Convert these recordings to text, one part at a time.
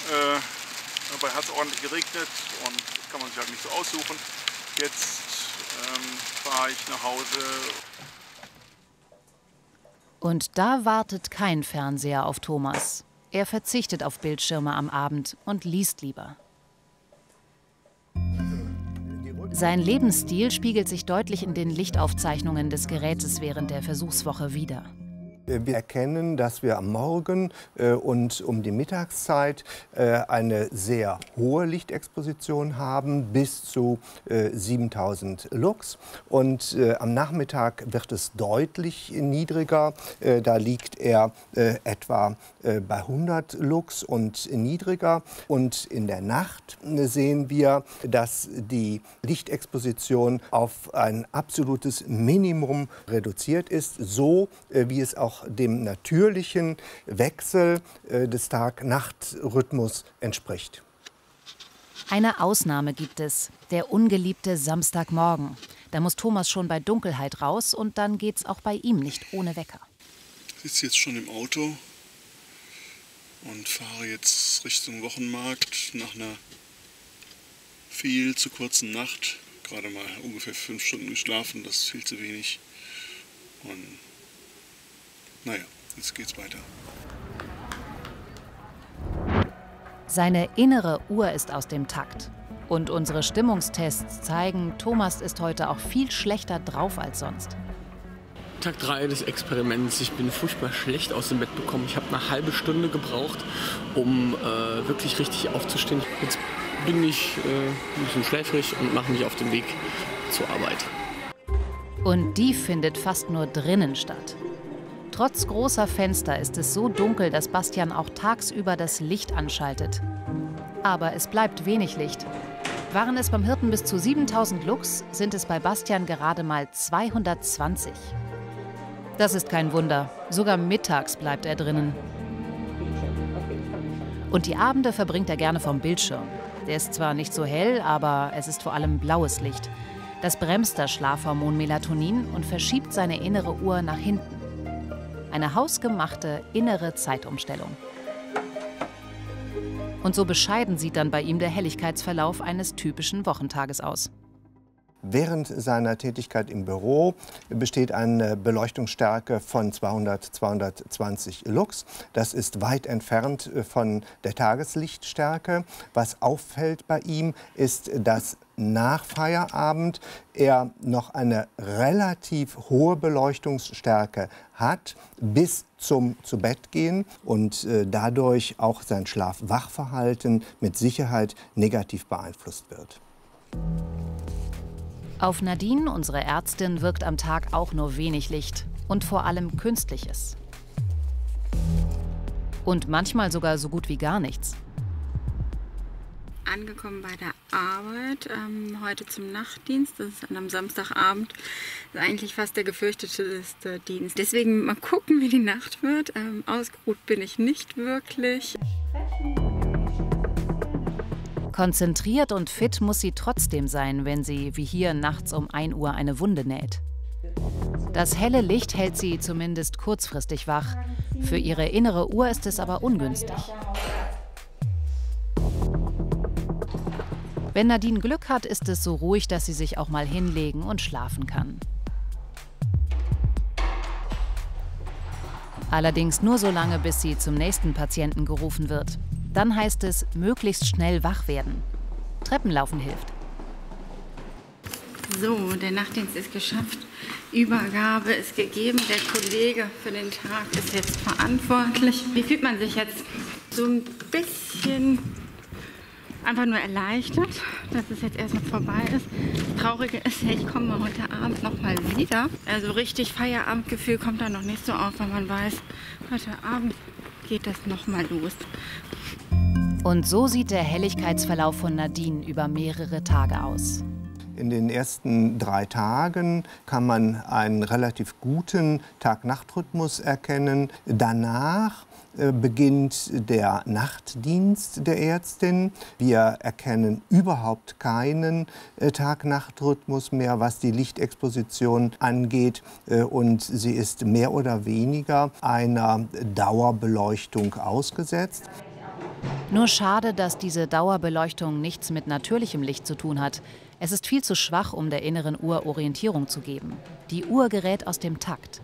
Dabei hat es ordentlich geregnet und das kann man sich halt nicht so aussuchen. Jetzt fahre ich nach Hause. Und da wartet kein Fernseher auf Thomas. Er verzichtet auf Bildschirme am Abend und liest lieber. Sein Lebensstil spiegelt sich deutlich in den Lichtaufzeichnungen des Gerätes während der Versuchswoche wider. Wir erkennen, dass wir am Morgen und um die Mittagszeit eine sehr hohe Lichtexposition haben, bis zu 7000 Lux. Und am Nachmittag wird es deutlich niedriger. Da liegt er etwa bei 100 Lux und niedriger. Und in der Nacht sehen wir, dass die Lichtexposition auf ein absolutes Minimum reduziert ist, so wie es auch dem natürlichen Wechsel des Tag-Nacht-Rhythmus entspricht. Eine Ausnahme gibt es, der ungeliebte Samstagmorgen. Da muss Thomas schon bei Dunkelheit raus und dann geht's auch bei ihm nicht ohne Wecker. Ich sitze jetzt schon im Auto und fahre jetzt Richtung Wochenmarkt nach einer viel zu kurzen Nacht. Gerade mal ungefähr 5 Stunden geschlafen, das ist viel zu wenig. Und naja, jetzt geht's weiter. Seine innere Uhr ist aus dem Takt. Und unsere Stimmungstests zeigen, Thomas ist heute auch viel schlechter drauf als sonst. Tag 3 des Experiments. Ich bin furchtbar schlecht aus dem Bett bekommen. Ich habe eine halbe Stunde gebraucht, um wirklich richtig aufzustehen. Jetzt bin ich ein bisschen schläfrig und mache mich auf den Weg zur Arbeit. Und die findet fast nur drinnen statt. Trotz großer Fenster ist es so dunkel, dass Bastian auch tagsüber das Licht anschaltet. Aber es bleibt wenig Licht. Waren es beim Hirten bis zu 7000 Lux, sind es bei Bastian gerade mal 220. Das ist kein Wunder. Sogar mittags bleibt er drinnen. Und die Abende verbringt er gerne vom Bildschirm. Der ist zwar nicht so hell, aber es ist vor allem blaues Licht. Das bremst das Schlafhormon Melatonin und verschiebt seine innere Uhr nach hinten. Eine hausgemachte innere Zeitumstellung. Und so bescheiden sieht dann bei ihm der Helligkeitsverlauf eines typischen Wochentages aus. Während seiner Tätigkeit im Büro besteht eine Beleuchtungsstärke von 220 Lux. Das ist weit entfernt von der Tageslichtstärke. Was auffällt bei ihm, ist, dass nach Feierabend er noch eine relativ hohe Beleuchtungsstärke hat bis zum Zubettgehen und dadurch auch sein Schlaf-Wach-Verhalten mit Sicherheit negativ beeinflusst wird. Auf Nadine, unsere Ärztin, wirkt am Tag auch nur wenig Licht und vor allem Künstliches. Und manchmal sogar so gut wie gar nichts. Angekommen bei der Arbeit, heute zum Nachtdienst, das ist an einem Samstagabend, das ist eigentlich fast der gefürchteteste Dienst. Deswegen mal gucken, wie die Nacht wird. Ausgeruht bin ich nicht wirklich. Konzentriert und fit muss sie trotzdem sein, wenn sie, wie hier, nachts um 1 Uhr eine Wunde näht. Das helle Licht hält sie zumindest kurzfristig wach. Für ihre innere Uhr ist es aber ungünstig. Wenn Nadine Glück hat, ist es so ruhig, dass sie sich auch mal hinlegen und schlafen kann. Allerdings nur so lange, bis sie zum nächsten Patienten gerufen wird. Dann heißt es, möglichst schnell wach werden. Treppenlaufen hilft. So, der Nachtdienst ist geschafft. Übergabe ist gegeben. Der Kollege für den Tag ist jetzt verantwortlich. Wie fühlt man sich jetzt? So ein bisschen einfach nur erleichtert, dass es jetzt erstmal vorbei ist. Das Traurige ist ja, ich komme heute Abend noch mal wieder. Also richtig Feierabendgefühl kommt da noch nicht so auf, weil man weiß, heute Abend geht das noch mal los. Und so sieht der Helligkeitsverlauf von Nadine über mehrere Tage aus. In den ersten 3 Tagen kann man einen relativ guten Tag-Nacht-Rhythmus erkennen. Danach beginnt der Nachtdienst der Ärztin. Wir erkennen überhaupt keinen Tag-Nacht-Rhythmus mehr, was die Lichtexposition angeht. Und sie ist mehr oder weniger einer Dauerbeleuchtung ausgesetzt. Nur schade, dass diese Dauerbeleuchtung nichts mit natürlichem Licht zu tun hat. Es ist viel zu schwach, um der inneren Uhr Orientierung zu geben. Die Uhr gerät aus dem Takt.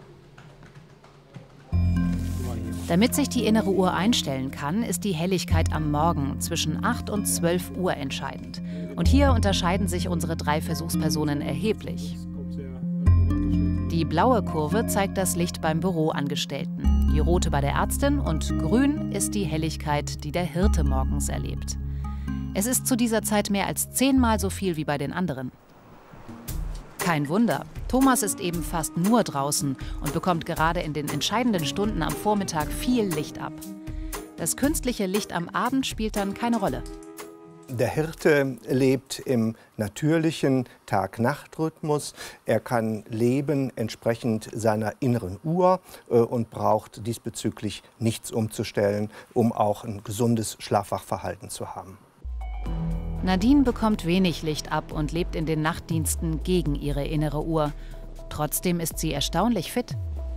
Damit sich die innere Uhr einstellen kann, ist die Helligkeit am Morgen zwischen 8 und 12 Uhr entscheidend. Und hier unterscheiden sich unsere 3 Versuchspersonen erheblich. Die blaue Kurve zeigt das Licht beim Büroangestellten, die rote bei der Ärztin und grün ist die Helligkeit, die der Hirte morgens erlebt. Es ist zu dieser Zeit mehr als 10-mal so viel wie bei den anderen. Kein Wunder, Thomas ist eben fast nur draußen und bekommt gerade in den entscheidenden Stunden am Vormittag viel Licht ab. Das künstliche Licht am Abend spielt dann keine Rolle. Der Hirte lebt im natürlichen Tag-Nacht-Rhythmus. Er kann leben entsprechend seiner inneren Uhr und braucht diesbezüglich nichts umzustellen, um auch ein gesundes Schlafwachverhalten zu haben. Nadine bekommt wenig Licht ab und lebt in den Nachtdiensten gegen ihre innere Uhr. Trotzdem ist sie erstaunlich fit.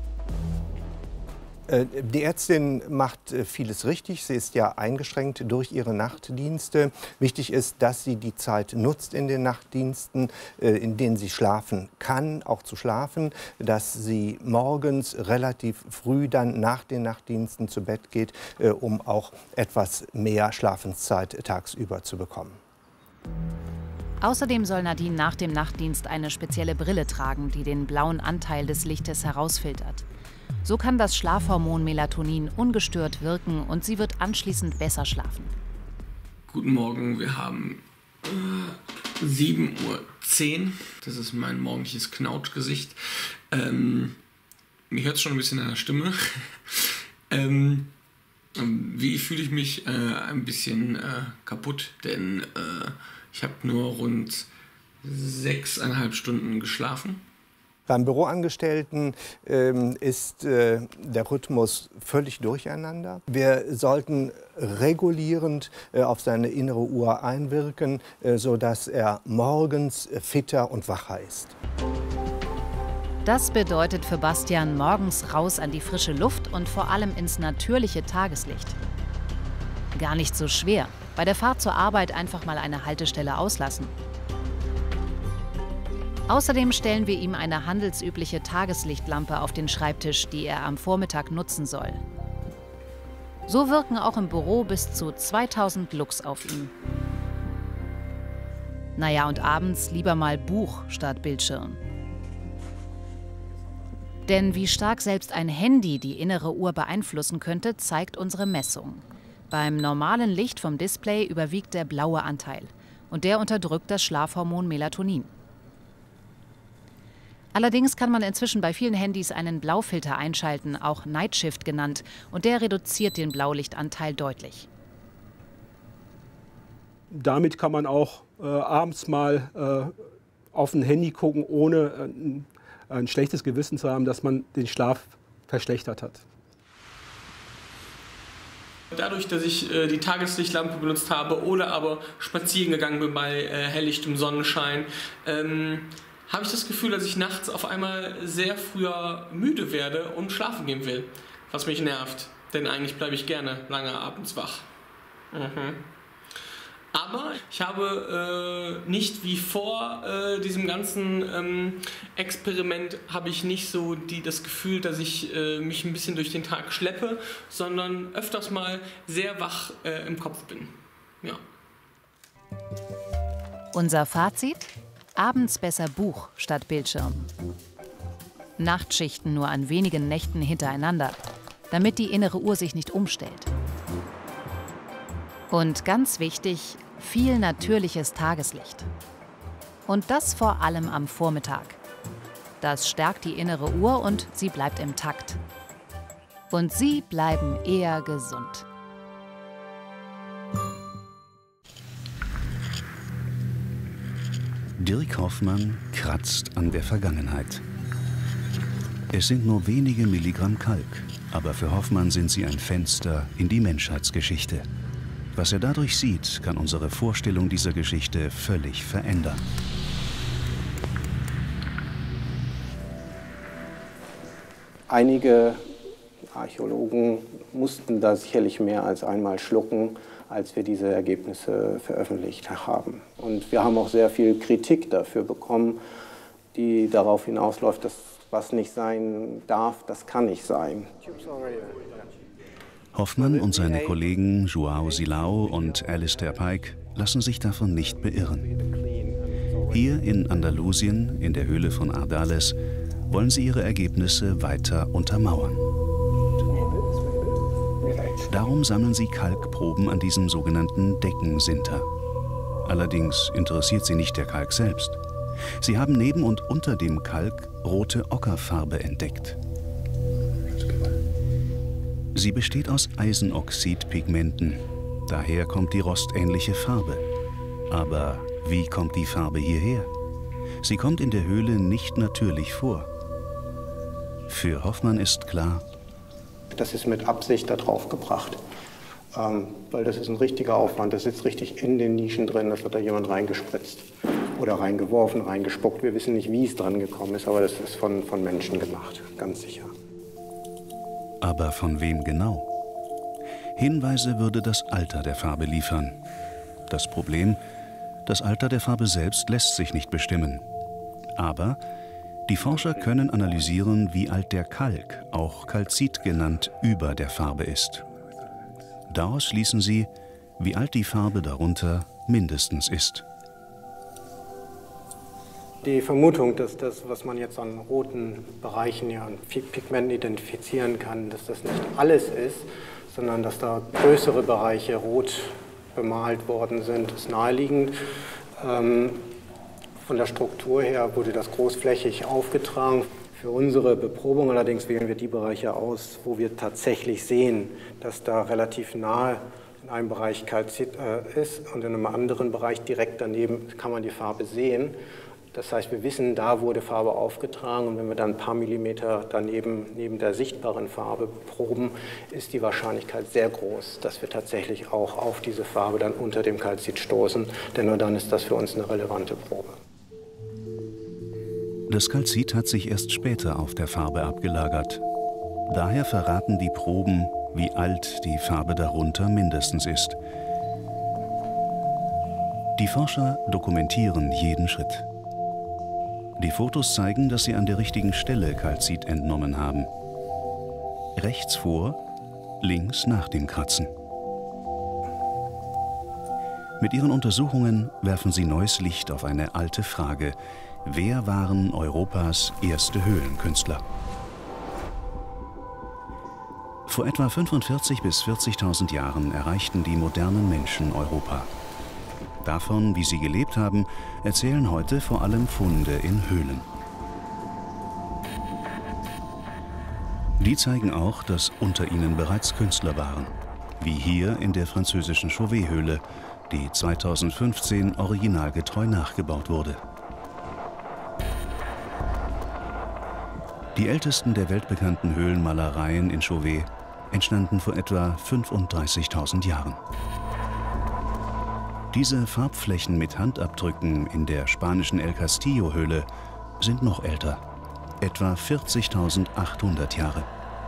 Die Ärztin macht vieles richtig. Sie ist ja eingeschränkt durch ihre Nachtdienste. Wichtig ist, dass sie die Zeit nutzt in den Nachtdiensten, in denen sie schlafen kann, auch zu schlafen. Dass sie morgens relativ früh dann nach den Nachtdiensten zu Bett geht, um auch etwas mehr Schlafenszeit tagsüber zu bekommen. Außerdem soll Nadine nach dem Nachtdienst eine spezielle Brille tragen, die den blauen Anteil des Lichtes herausfiltert. So kann das Schlafhormon Melatonin ungestört wirken und sie wird anschließend besser schlafen. Guten Morgen, wir haben 7:10 Uhr. Das ist mein morgendliches Knautschgesicht. Mir hört es schon ein bisschen an der Stimme. Wie fühle ich mich? Ein bisschen kaputt, denn ich habe nur rund 6,5 Stunden geschlafen. Beim Büroangestellten ist der Rhythmus völlig durcheinander. Wir sollten regulierend auf seine innere Uhr einwirken, sodass er morgens fitter und wacher ist. Das bedeutet für Bastian morgens raus an die frische Luft und vor allem ins natürliche Tageslicht. Gar nicht so schwer. Bei der Fahrt zur Arbeit einfach mal eine Haltestelle auslassen. Außerdem stellen wir ihm eine handelsübliche Tageslichtlampe auf den Schreibtisch, die er am Vormittag nutzen soll. So wirken auch im Büro bis zu 2000 Lux auf ihn. Naja, und abends lieber mal Buch statt Bildschirm. Denn wie stark selbst ein Handy die innere Uhr beeinflussen könnte, zeigt unsere Messung. Beim normalen Licht vom Display überwiegt der blaue Anteil und der unterdrückt das Schlafhormon Melatonin. Allerdings kann man inzwischen bei vielen Handys einen Blaufilter einschalten, auch Night Shift genannt, und der reduziert den Blaulichtanteil deutlich. Damit kann man auch abends mal auf ein Handy gucken, ohne ein schlechtes Gewissen zu haben, dass man den Schlaf verschlechtert hat. Dadurch, dass ich die Tageslichtlampe benutzt habe oder aber spazieren gegangen bin bei helllichtem Sonnenschein, habe ich das Gefühl, dass ich nachts auf einmal sehr früher müde werde und schlafen gehen will. Was mich nervt, denn eigentlich bleibe ich gerne lange abends wach. Aber ich habe nicht wie vor diesem ganzen Experiment habe ich nicht so das Gefühl, dass ich mich ein bisschen durch den Tag schleppe, sondern öfters mal sehr wach im Kopf bin. Ja. Unser Fazit? Abends besser Buch statt Bildschirm. Nachtschichten nur an wenigen Nächten hintereinander, damit die innere Uhr sich nicht umstellt. Und ganz wichtig, viel natürliches Tageslicht. Und das vor allem am Vormittag. Das stärkt die innere Uhr und sie bleibt im Takt. Und Sie bleiben eher gesund. Dirk Hoffmann kratzt an der Vergangenheit. Es sind nur wenige Milligramm Kalk, aber für Hoffmann sind sie ein Fenster in die Menschheitsgeschichte. Was er dadurch sieht, kann unsere Vorstellung dieser Geschichte völlig verändern. Einige Archäologen mussten da sicherlich mehr als einmal schlucken, als wir diese Ergebnisse veröffentlicht haben. Und wir haben auch sehr viel Kritik dafür bekommen, die darauf hinausläuft, dass was nicht sein darf, das kann nicht sein. Hoffmann und seine Kollegen João Silao und Alistair Pike lassen sich davon nicht beirren. Hier in Andalusien, in der Höhle von Ardales, wollen sie ihre Ergebnisse weiter untermauern. Darum sammeln sie Kalkproben an diesem sogenannten Deckensinter. Allerdings interessiert sie nicht der Kalk selbst. Sie haben neben und unter dem Kalk rote Ockerfarbe entdeckt. Sie besteht aus Eisenoxidpigmenten. Daher kommt die rostähnliche Farbe. Aber wie kommt die Farbe hierher? Sie kommt in der Höhle nicht natürlich vor. Für Hoffmann ist klar, das ist mit Absicht da drauf gebracht, weil das ist ein richtiger Aufwand. Das sitzt richtig in den Nischen drin, das hat da jemand reingespritzt oder reingeworfen, reingespuckt. Wir wissen nicht, wie es dran gekommen ist, aber das ist von Menschen gemacht, ganz sicher. Aber von wem genau? Hinweise würde das Alter der Farbe liefern. Das Problem, das Alter der Farbe selbst lässt sich nicht bestimmen. Aber die Forscher können analysieren, wie alt der Kalk, auch Calcit genannt, über der Farbe ist. Daraus schließen sie, wie alt die Farbe darunter mindestens ist. Die Vermutung, dass das, was man jetzt an roten Bereichen, ja, an Pigmenten identifizieren kann, dass das nicht alles ist, sondern dass da größere Bereiche rot bemalt worden sind, ist naheliegend. Von der Struktur her wurde das großflächig aufgetragen. Für unsere Beprobung allerdings wählen wir die Bereiche aus, wo wir tatsächlich sehen, dass da relativ nahe in einem Bereich Calcit ist und in einem anderen Bereich direkt daneben kann man die Farbe sehen. Das heißt, wir wissen, da wurde Farbe aufgetragen und wenn wir dann ein paar Millimeter daneben, neben der sichtbaren Farbe proben, ist die Wahrscheinlichkeit sehr groß, dass wir tatsächlich auch auf diese Farbe dann unter dem Calcit stoßen, denn nur dann ist das für uns eine relevante Probe. Das Calcit hat sich erst später auf der Farbe abgelagert. Daher verraten die Proben, wie alt die Farbe darunter mindestens ist. Die Forscher dokumentieren jeden Schritt. Die Fotos zeigen, dass sie an der richtigen Stelle Calcit entnommen haben. Rechts vor, links nach dem Kratzen. Mit ihren Untersuchungen werfen sie neues Licht auf eine alte Frage. Wer waren Europas erste Höhlenkünstler? Vor etwa 45.000 bis 40.000 Jahren erreichten die modernen Menschen Europa. Davon, wie sie gelebt haben, erzählen heute vor allem Funde in Höhlen. Die zeigen auch, dass unter ihnen bereits Künstler waren, wie hier in der französischen Chauvet-Höhle, die 2015 originalgetreu nachgebaut wurde. Die ältesten der weltbekannten Höhlenmalereien in Chauvet entstanden vor etwa 35.000 Jahren. Diese Farbflächen mit Handabdrücken in der spanischen El Castillo-Höhle sind noch älter, etwa 40.800 Jahre.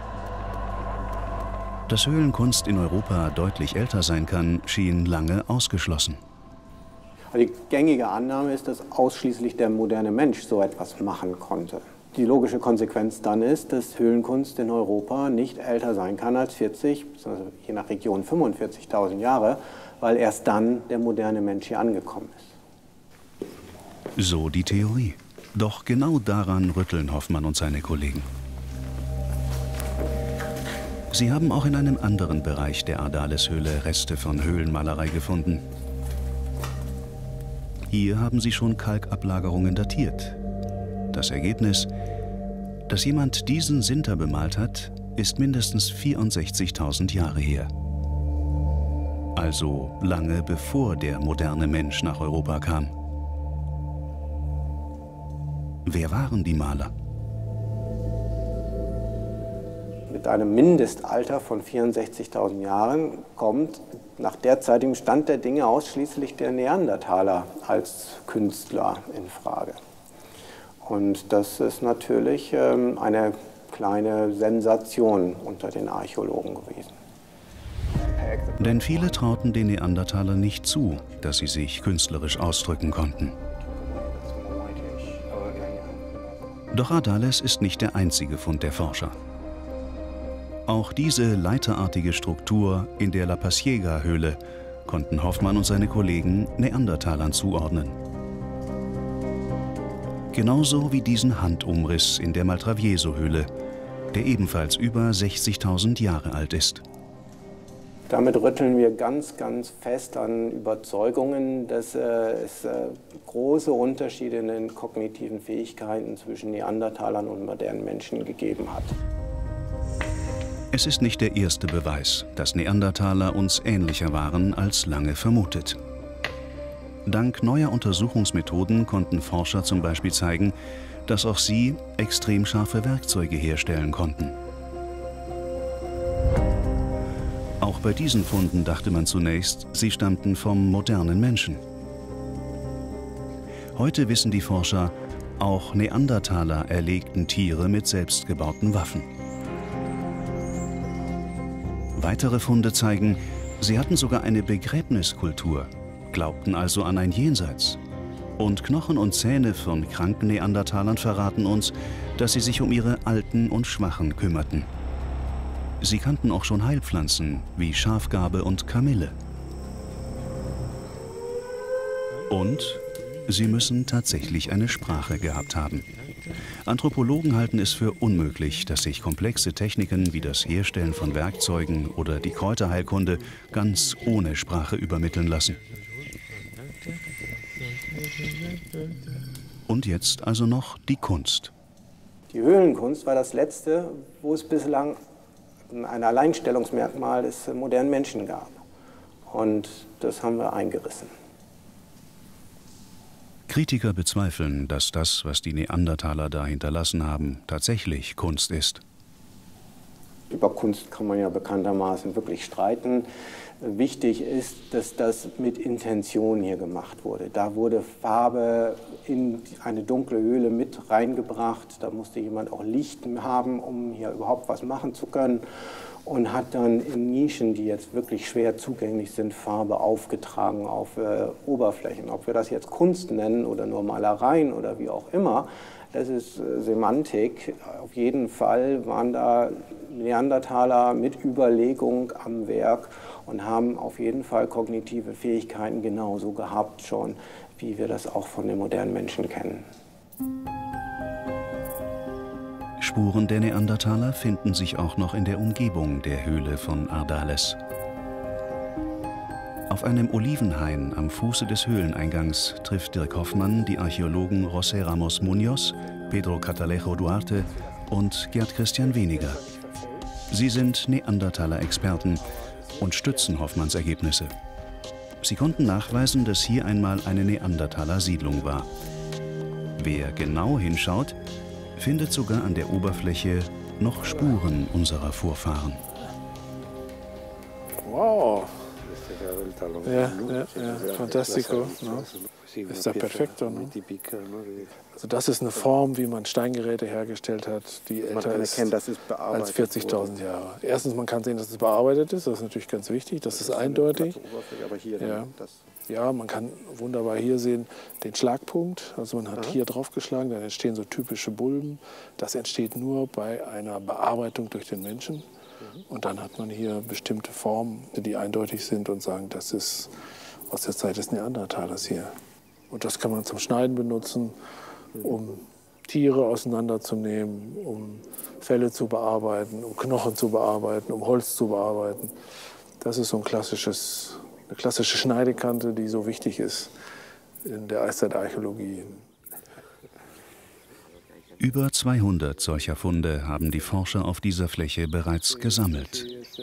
Dass Höhlenkunst in Europa deutlich älter sein kann, schien lange ausgeschlossen. Die gängige Annahme ist, dass ausschließlich der moderne Mensch so etwas machen konnte. Die logische Konsequenz dann ist, dass Höhlenkunst in Europa nicht älter sein kann als 40, also je nach Region 45.000 Jahre, weil erst dann der moderne Mensch hier angekommen ist. So die Theorie. Doch genau daran rütteln Hoffmann und seine Kollegen. Sie haben auch in einem anderen Bereich der Ardales-Höhle Reste von Höhlenmalerei gefunden. Hier haben sie schon Kalkablagerungen datiert. Das Ergebnis: Dass jemand diesen Sinter bemalt hat, ist mindestens 64.000 Jahre her. Also lange bevor der moderne Mensch nach Europa kam. Wer waren die Maler? Mit einem Mindestalter von 64.000 Jahren kommt nach derzeitigem Stand der Dinge ausschließlich der Neandertaler als Künstler in Frage. Und das ist natürlich eine kleine Sensation unter den Archäologen gewesen. Denn viele trauten den Neandertalern nicht zu, dass sie sich künstlerisch ausdrücken konnten. Doch Ardales ist nicht der einzige Fund der Forscher. Auch diese leiterartige Struktur in der La Pasiega-Höhle konnten Hoffmann und seine Kollegen Neandertalern zuordnen. Genauso wie diesen Handumriss in der Maltravieso-Höhle, der ebenfalls über 60.000 Jahre alt ist. Damit rütteln wir ganz, ganz fest an Überzeugungen, dass es große Unterschiede in den kognitiven Fähigkeiten zwischen Neandertalern und modernen Menschen gegeben hat. Es ist nicht der erste Beweis, dass Neandertaler uns ähnlicher waren als lange vermutet. Dank neuer Untersuchungsmethoden konnten Forscher zum Beispiel zeigen, dass auch sie extrem scharfe Werkzeuge herstellen konnten. Auch bei diesen Funden dachte man zunächst, sie stammten vom modernen Menschen. Heute wissen die Forscher, auch Neandertaler erlegten Tiere mit selbstgebauten Waffen. Weitere Funde zeigen, sie hatten sogar eine Begräbniskultur, glaubten also an ein Jenseits. Und Knochen und Zähne von kranken Neandertalern verraten uns, dass sie sich um ihre Alten und Schwachen kümmerten. Sie kannten auch schon Heilpflanzen wie Schafgarbe und Kamille. Und sie müssen tatsächlich eine Sprache gehabt haben. Anthropologen halten es für unmöglich, dass sich komplexe Techniken wie das Herstellen von Werkzeugen oder die Kräuterheilkunde ganz ohne Sprache übermitteln lassen. Und jetzt also noch die Kunst. Die Höhlenkunst war das Letzte, wo es bislang ein Alleinstellungsmerkmal des modernen Menschen gab. Und das haben wir eingerissen. Kritiker bezweifeln, dass das, was die Neandertaler da hinterlassen haben, tatsächlich Kunst ist. Über Kunst kann man ja bekanntermaßen wirklich streiten. Wichtig ist, dass das mit Intention hier gemacht wurde. Da wurde Farbe in eine dunkle Höhle mit reingebracht. Da musste jemand auch Licht haben, um hier überhaupt was machen zu können. Und hat dann in Nischen, die jetzt wirklich schwer zugänglich sind, Farbe aufgetragen auf Oberflächen. Ob wir das jetzt Kunst nennen oder nur Malereien oder wie auch immer, das ist Semantik. Auf jeden Fall waren da Neandertaler mit Überlegung am Werk und haben auf jeden Fall kognitive Fähigkeiten genauso gehabt schon, wie wir das auch von den modernen Menschen kennen. Spuren der Neandertaler finden sich auch noch in der Umgebung der Höhle von Ardales. Auf einem Olivenhain am Fuße des Höhleneingangs trifft Dirk Hoffmann die Archäologen José Ramos Muñoz, Pedro Catalejo Duarte und Gerd Christian Weniger. Sie sind Neandertaler-Experten und stützen Hoffmanns Ergebnisse. Sie konnten nachweisen, dass hier einmal eine Neandertaler-Siedlung war. Wer genau hinschaut, findet sogar an der Oberfläche noch Spuren unserer Vorfahren. Wow! Ja, fantastico. No? Está perfecto. No? Also das ist eine Form, wie man Steingeräte hergestellt hat, die älter ist als 40.000 Jahre. Erstens, man kann sehen, dass es bearbeitet ist. Das ist natürlich ganz wichtig. Das ist eindeutig. Ja, man kann wunderbar hier sehen den Schlagpunkt. Also man hat hier drauf geschlagen, dann entstehen so typische Bulben. Das entsteht nur bei einer Bearbeitung durch den Menschen. Und dann hat man hier bestimmte Formen, die eindeutig sind und sagen, das ist aus der Zeit des Neandertalers hier. Und das kann man zum Schneiden benutzen, um Tiere auseinanderzunehmen, um Felle zu bearbeiten, um Knochen zu bearbeiten, um Holz zu bearbeiten. Das ist so eine klassische Schneidekante, die so wichtig ist in der Eiszeitarchäologie. Über 200 solcher Funde haben die Forscher auf dieser Fläche bereits gesammelt.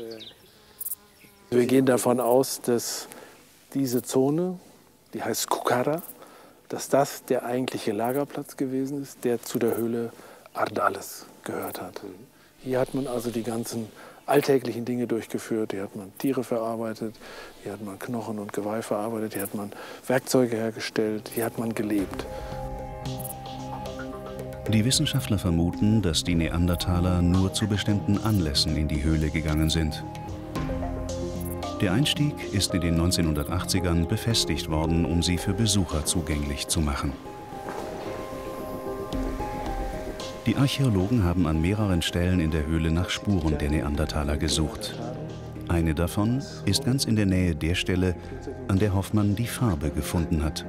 Wir gehen davon aus, dass diese Zone, die heißt Cucara, dass das der eigentliche Lagerplatz gewesen ist, der zu der Höhle Ardales gehört hat. Hier hat man also die ganzen alltäglichen Dinge durchgeführt. Hier hat man Tiere verarbeitet, hier hat man Knochen und Geweih verarbeitet, hier hat man Werkzeuge hergestellt, hier hat man gelebt. Die Wissenschaftler vermuten, dass die Neandertaler nur zu bestimmten Anlässen in die Höhle gegangen sind. Der Einstieg ist in den 1980ern befestigt worden, um sie für Besucher zugänglich zu machen. Die Archäologen haben an mehreren Stellen in der Höhle nach Spuren der Neandertaler gesucht. Eine davon ist ganz in der Nähe der Stelle, an der Hoffmann die Farbe gefunden hat.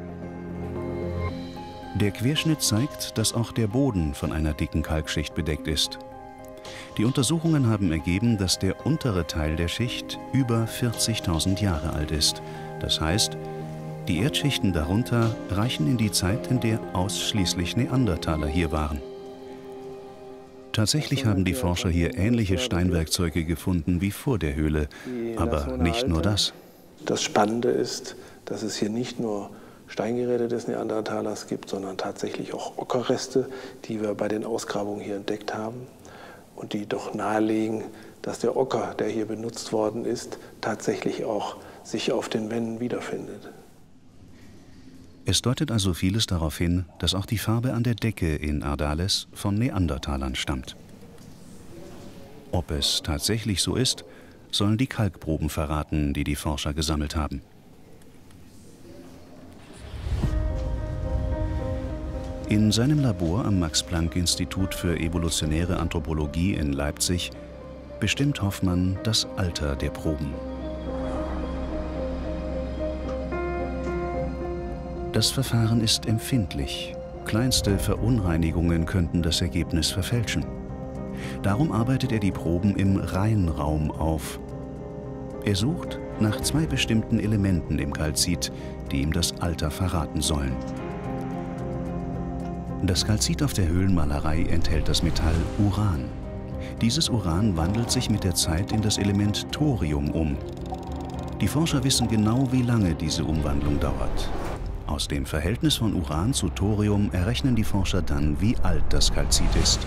Der Querschnitt zeigt, dass auch der Boden von einer dicken Kalkschicht bedeckt ist. Die Untersuchungen haben ergeben, dass der untere Teil der Schicht über 40.000 Jahre alt ist. Das heißt, die Erdschichten darunter reichen in die Zeit, in der ausschließlich Neandertaler hier waren. Tatsächlich haben die Forscher hier ähnliche Steinwerkzeuge gefunden wie vor der Höhle, aber nicht nur das. Das Spannende ist, dass es hier nicht nur Steingeräte des Neandertalers gibt, sondern tatsächlich auch Ockerreste, die wir bei den Ausgrabungen hier entdeckt haben und die doch nahelegen, dass der Ocker, der hier benutzt worden ist, tatsächlich auch sich auf den Wänden wiederfindet. Es deutet also vieles darauf hin, dass auch die Farbe an der Decke in Ardales von Neandertalern stammt. Ob es tatsächlich so ist, sollen die Kalkproben verraten, die die Forscher gesammelt haben. In seinem Labor am Max-Planck-Institut für evolutionäre Anthropologie in Leipzig bestimmt Hoffmann das Alter der Proben. Das Verfahren ist empfindlich. Kleinste Verunreinigungen könnten das Ergebnis verfälschen. Darum arbeitet er die Proben im Reinraum auf. Er sucht nach zwei bestimmten Elementen im Kalzit, die ihm das Alter verraten sollen. Das Kalzit auf der Höhlenmalerei enthält das Metall Uran. Dieses Uran wandelt sich mit der Zeit in das Element Thorium um. Die Forscher wissen genau, wie lange diese Umwandlung dauert. Aus dem Verhältnis von Uran zu Thorium errechnen die Forscher dann, wie alt das Kalzit ist.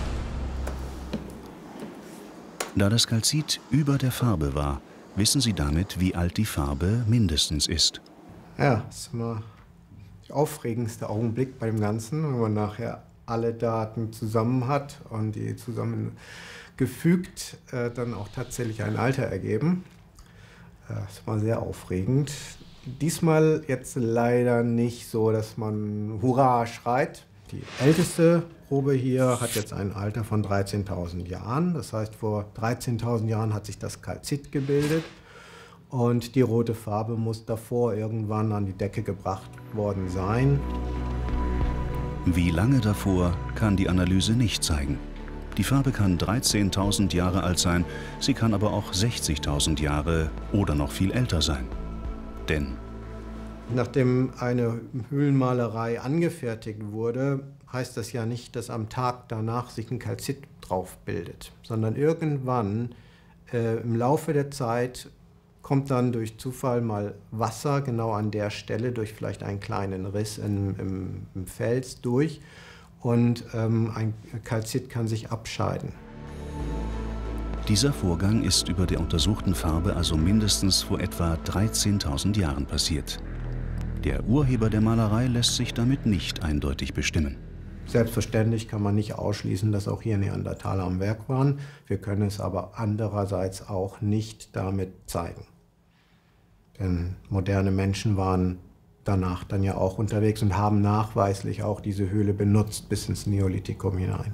Da das Kalzit über der Farbe war, wissen sie damit, wie alt die Farbe mindestens ist. Ja, das ist immer der aufregendste Augenblick bei dem Ganzen, wenn man nachher alle Daten zusammen hat und die zusammengefügt dann auch tatsächlich ein Alter ergeben. Das ist mal sehr aufregend. Diesmal jetzt leider nicht so, dass man Hurra schreit. Die älteste Probe hier hat jetzt ein Alter von 13.000 Jahren. Das heißt, vor 13.000 Jahren hat sich das Kalzit gebildet und die rote Farbe muss davor irgendwann an die Decke gebracht worden sein. Wie lange davor, kann die Analyse nicht zeigen. Die Farbe kann 13.000 Jahre alt sein, sie kann aber auch 60.000 Jahre oder noch viel älter sein. Denn nachdem eine Höhlenmalerei angefertigt wurde, heißt das ja nicht, dass am Tag danach sich ein Kalzit drauf bildet, sondern irgendwann im Laufe der Zeit kommt dann durch Zufall mal Wasser genau an der Stelle durch vielleicht einen kleinen Riss im Fels durch und ein Kalzit kann sich abscheiden. Dieser Vorgang ist über der untersuchten Farbe also mindestens vor etwa 13.000 Jahren passiert. Der Urheber der Malerei lässt sich damit nicht eindeutig bestimmen. Selbstverständlich kann man nicht ausschließen, dass auch hier Neandertaler am Werk waren. Wir können es aber andererseits auch nicht damit zeigen. Denn moderne Menschen waren danach dann ja auch unterwegs und haben nachweislich auch diese Höhle benutzt bis ins Neolithikum hinein.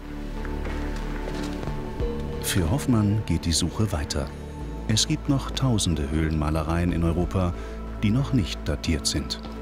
Für Hoffmann geht die Suche weiter. Es gibt noch tausende Höhlenmalereien in Europa, die noch nicht datiert sind.